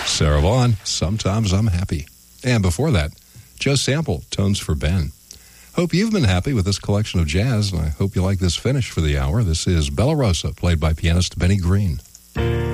Sarah Vaughan, Sometimes I'm Happy. And before that, Joe Sample, Tones for Ben. Hope you've been happy with this collection of jazz, and I hope you like this finish for the hour. This is Bella Rosa, played by pianist Benny Green.